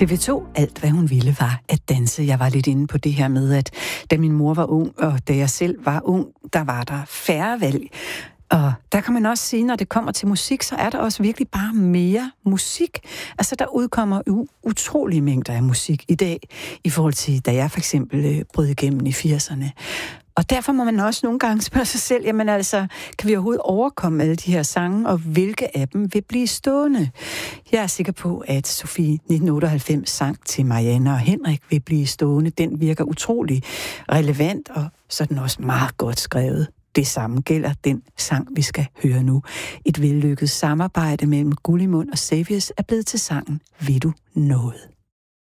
TV2, alt hvad hun ville var at danse. Jeg var lidt inde på det her med, at da min mor var ung, og da jeg selv var ung, der var der færre valg. Og der kan man også sige, når det kommer til musik, så er der også virkelig bare mere musik. Altså, der udkommer utrolige mængder af musik i dag, i forhold til, da jeg for eksempel brød igennem i 80'erne. Og derfor må man også nogle gange spørge sig selv, jamen altså, kan vi overhovedet overkomme alle de her sange, og hvilke af dem vil blive stående? Jeg er sikker på, at Sofie 1998 sang til Marianne og Henrik vil blive stående. Den virker utrolig relevant, og så er den også meget godt skrevet. Det samme gælder den sang, vi skal høre nu. Et vellykket samarbejde mellem Gullimund og Savious er blevet til sangen Vil du noget?